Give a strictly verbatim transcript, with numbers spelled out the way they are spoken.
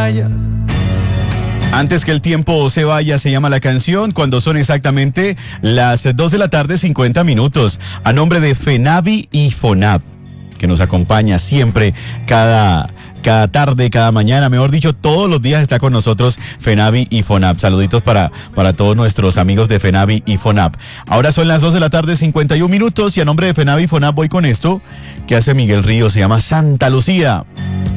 vaya. Antes que el tiempo se vaya, se llama la canción, cuando son exactamente las dos de la tarde, cincuenta minutos. A nombre de FENAVI y FONAP, que nos acompaña siempre, cada, cada tarde, cada mañana, mejor dicho, todos los días está con nosotros FENAVI y FONAP. Saluditos para, para todos nuestros amigos de FENAVI y FONAP. Ahora son las dos de la tarde, cincuenta y un minutos, y a nombre de FENAVI y FONAP voy con esto que hace Miguel Ríos, se llama Santa Lucía.